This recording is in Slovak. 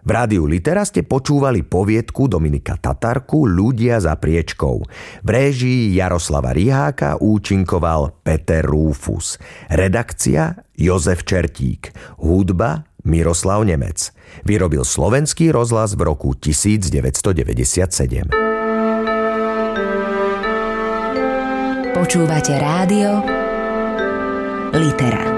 V rádiu Litera ste počúvali poviedku Dominika Tatarku Ľudia za priečkou. V réžii Jaroslava Riháka účinkoval Peter Rúfus. Redakcia Jozef Čertík. Hudba Miroslav Nemec. Vyrobil Slovenský rozhlas v roku 1997. Počúvate rádio Litera.